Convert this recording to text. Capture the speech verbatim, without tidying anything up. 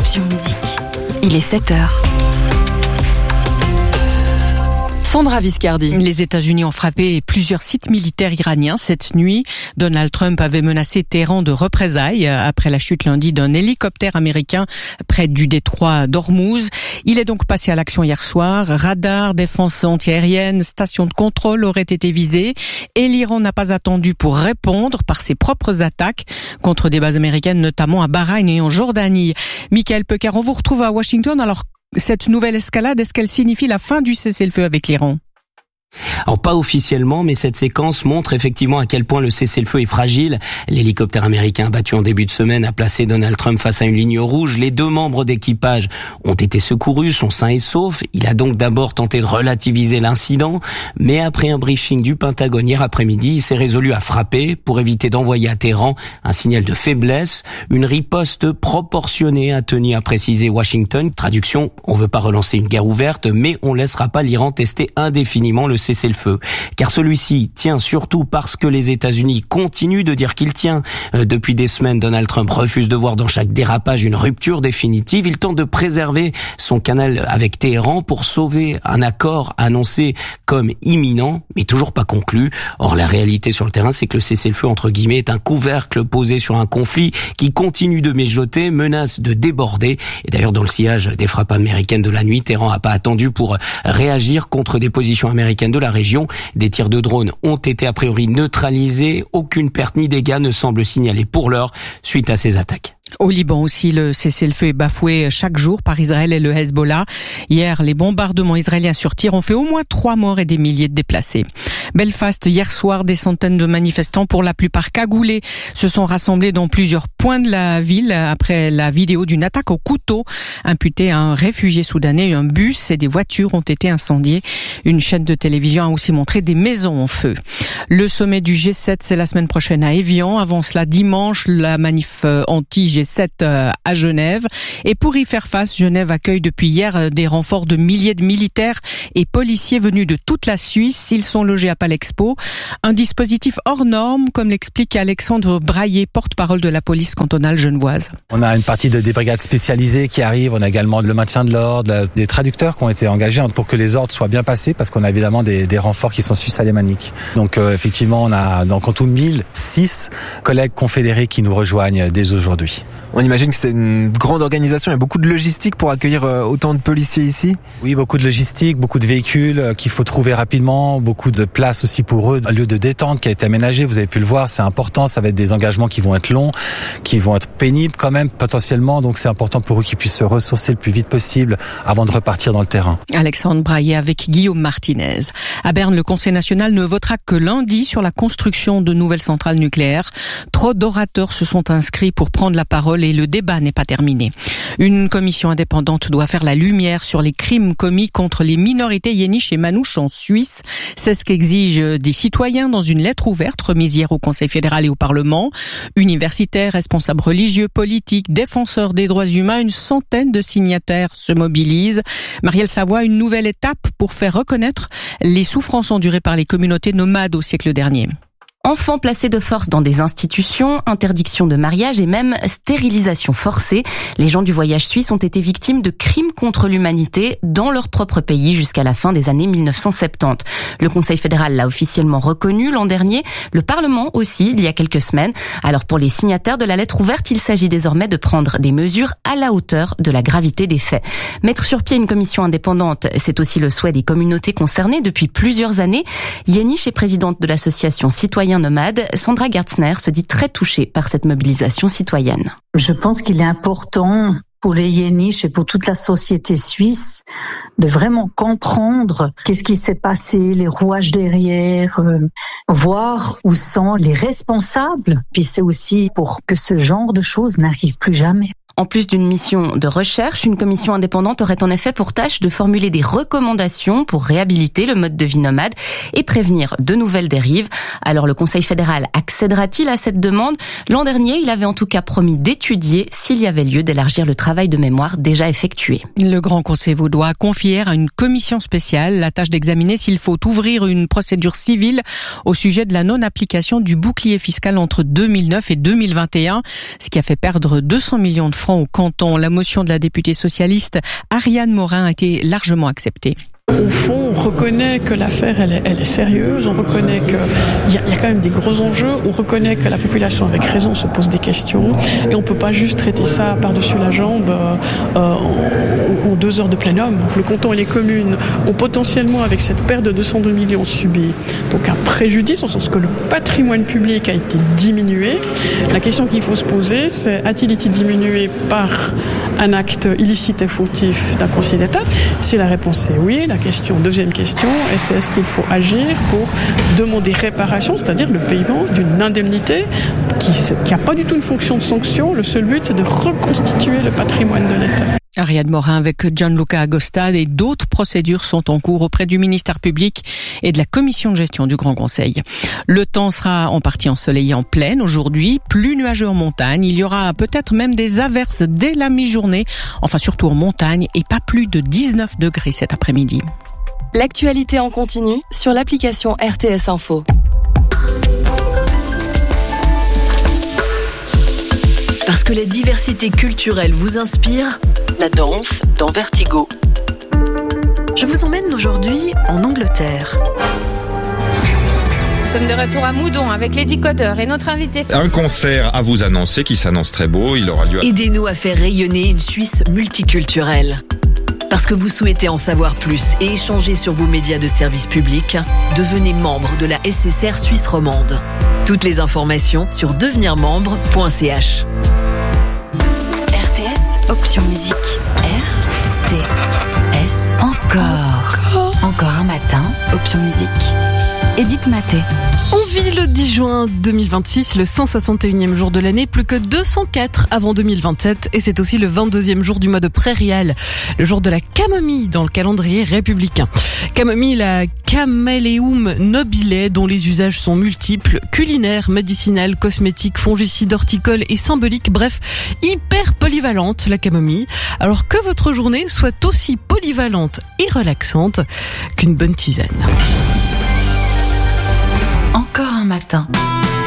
sur Musique. Il est sept heures. Sandra Viscardi. Les États-Unis ont frappé plusieurs sites militaires iraniens cette nuit. Donald Trump avait menacé Téhéran de représailles après la chute lundi d'un hélicoptère américain près du détroit d'Ormuz. Il est donc passé à l'action hier soir. Radars, défense antiaérienne, stations de contrôle auraient été visées et l'Iran n'a pas attendu pour répondre par ses propres attaques contre des bases américaines, notamment à Bahreïn et en Jordanie. Michael Pecker, on vous retrouve à Washington. Alors, cette nouvelle escalade, est-ce qu'elle signifie la fin du cessez-le-feu avec l'Iran ? Alors pas officiellement, mais cette séquence montre effectivement à quel point le cessez-le-feu est fragile. L'hélicoptère américain abattu en début de semaine a placé Donald Trump face à une ligne rouge. Les deux membres d'équipage ont été secourus, sont sains et saufs. Il a donc d'abord tenté de relativiser l'incident, mais après un briefing du Pentagone hier après-midi, il s'est résolu à frapper pour éviter d'envoyer à Téhéran un signal de faiblesse. Une riposte proportionnée a tenu à préciser Washington. Traduction, on veut pas relancer une guerre ouverte, mais on laissera pas l'Iran tester indéfiniment le cessez-le-feu. Car celui-ci tient surtout parce que les États-Unis continuent de dire qu'il tient. Euh, depuis des semaines, Donald Trump refuse de voir dans chaque dérapage une rupture définitive. Il tente de préserver son canal avec Téhéran pour sauver un accord annoncé comme imminent, mais toujours pas conclu. Or, la réalité sur le terrain, c'est que le cessez-le-feu, entre guillemets, est un couvercle posé sur un conflit qui continue de mijoter, menace de déborder. Et d'ailleurs, dans le sillage des frappes américaines de la nuit, Téhéran n'a pas attendu pour réagir contre des positions américaines de la région. Des tirs de drones ont été a priori neutralisés. Aucune perte ni dégâts ne semble signalée pour l'heure suite à ces attaques. Au Liban aussi, le cessez-le-feu est bafoué chaque jour par Israël et le Hezbollah. Hier, les bombardements israéliens sur tir ont fait au moins trois morts et des milliers de déplacés. Belfast, hier soir, des centaines de manifestants, pour la plupart cagoulés, se sont rassemblés dans plusieurs points de la ville après la vidéo d'une attaque au couteau imputée à un réfugié soudanais. Un bus et des voitures ont été incendiés. Une chaîne de télévision a aussi montré des maisons en feu. Le sommet du G sept, c'est la semaine prochaine à Évian. Avant cela, dimanche, la manif anti-G sept à Genève. Et pour y faire face, Genève accueille depuis hier des renforts de milliers de militaires et policiers venus de toute la Suisse. Ils sont logés à Palexpo. Un dispositif hors norme, comme l'explique Alexandre Braillet, porte-parole de la police cantonale genevoise. On a une partie de des brigades spécialisées qui arrivent. On a également le maintien de l'ordre, des traducteurs qui ont été engagés pour que les ordres soient bien passés, parce qu'on a évidemment des, des renforts qui sont suisses alémaniques. Donc euh, effectivement, on a donc en tout mille six collègues confédérés qui nous rejoignent dès aujourd'hui. On imagine que c'est une grande organisation, il y a beaucoup de logistique pour accueillir autant de policiers ici. Oui, beaucoup de logistique, beaucoup de véhicules qu'il faut trouver rapidement, beaucoup de places aussi pour eux, un lieu de détente qui a été aménagé, vous avez pu le voir, c'est important, ça va être des engagements qui vont être longs, qui vont être pénibles quand même potentiellement, donc c'est important pour eux qu'ils puissent se ressourcer le plus vite possible avant de repartir dans le terrain. Alexandre Braillet avec Guillaume Martinez. À Berne, le Conseil national ne votera que lundi sur la construction de nouvelles centrales nucléaires. Trop d'orateurs se sont inscrits pour prendre la parole et le débat n'est pas terminé. Une commission indépendante doit faire la lumière sur les crimes commis contre les minorités yéniches et manouches en Suisse. C'est ce qu'exigent des citoyens dans une lettre ouverte remise hier au Conseil fédéral et au Parlement. Universitaires, responsables religieux, politiques, défenseurs des droits humains, une centaine de signataires se mobilisent. Marielle Savoie, une nouvelle étape pour faire reconnaître les souffrances endurées par les communautés nomades au siècle dernier. Enfants placés de force dans des institutions, interdiction de mariage et même stérilisation forcée. Les gens du voyage suisse ont été victimes de crimes contre l'humanité dans leur propre pays jusqu'à la fin des années mille neuf cent soixante-dix. Le Conseil fédéral l'a officiellement reconnu l'an dernier, le Parlement aussi, il y a quelques semaines. Alors pour les signataires de la lettre ouverte, il s'agit désormais de prendre des mesures à la hauteur de la gravité des faits. Mettre sur pied une commission indépendante, c'est aussi le souhait des communautés concernées depuis plusieurs années. Yéniche est présidente de l'association Citoyens nomade, Sandra Gertzner se dit très touchée par cette mobilisation citoyenne. Je pense qu'il est important pour les Yéniches et pour toute la société suisse de vraiment comprendre qu'est-ce qui s'est passé, les rouages derrière, euh, voir où sont les responsables. Puis c'est aussi pour que ce genre de choses n'arrive plus jamais. En plus d'une mission de recherche, une commission indépendante aurait en effet pour tâche de formuler des recommandations pour réhabiliter le mode de vie nomade et prévenir de nouvelles dérives. Alors le Conseil fédéral accédera-t-il à cette demande ? L'an dernier, il avait en tout cas promis d'étudier s'il y avait lieu d'élargir le travail de mémoire déjà effectué. Le Grand Conseil vaudois confie à une commission spéciale la tâche d'examiner s'il faut ouvrir une procédure civile au sujet de la non-application du bouclier fiscal entre deux mille neuf et deux mille vingt et un, ce qui a fait perdre deux cents millions de francs francs au canton. La motion de la députée socialiste Ariane Morin a été largement acceptée. Au fond, on reconnaît que l'affaire, elle est, elle est sérieuse, on reconnaît qu'il y, y a quand même des gros enjeux, on reconnaît que la population, avec raison, se pose des questions, et on ne peut pas juste traiter ça par-dessus la jambe euh, en, en deux heures de plénum. Donc le canton et les communes ont potentiellement, avec cette perte de deux cent deux millions, subi donc un préjudice, en sens que le patrimoine public a été diminué. La question qu'il faut se poser, c'est a-t-il été diminué par un acte illicite et fautif d'un conseiller d'État? Si la réponse est oui, la question, deuxième question, c'est est-ce qu'il faut agir pour demander réparation, c'est-à-dire le paiement d'une indemnité qui n'a pas du tout une fonction de sanction. Le seul but, c'est de reconstituer le patrimoine de l'État. Ariane Morin avec Gianluca Agostad, et d'autres procédures sont en cours auprès du ministère public et de la commission de gestion du Grand Conseil. Le temps sera en partie ensoleillé en plaine aujourd'hui, plus nuageux en montagne. Il y aura peut-être même des averses dès la mi-journée, enfin surtout en montagne, et pas plus de dix-neuf degrés cet après-midi. L'actualité en continu sur l'application R T S Info. Parce que la diversité culturelle vous inspire, la danse dans Vertigo. Je vous emmène aujourd'hui en Angleterre. Nous sommes de retour à Moudon avec Lady Cotter et notre invité. Un concert à vous annoncer qui s'annonce très beau. Il aura lieu. Aidez-nous à faire rayonner une Suisse multiculturelle. Parce que vous souhaitez en savoir plus et échanger sur vos médias de service public, devenez membre de la S S R Suisse romande. Toutes les informations sur devenir membre point c h. R T S, option musique. R T S, encore. Encore, encore un matin, option musique. Edith Maté. On vit le dix juin deux mille vingt-six, le cent soixante et unième jour de l'année, plus que deux cent quatre avant deux mille vingt-sept, et c'est aussi le vingt-deuxième jour du mois de prairial, le jour de la camomille dans le calendrier républicain. Camomille, la Camellium nobile, dont les usages sont multiples, culinaires, médicinales, cosmétiques, fongicides, horticoles et symboliques, bref, hyper polyvalente la camomille. Alors que votre journée soit aussi polyvalente et relaxante qu'une bonne tisane. Encore un matin.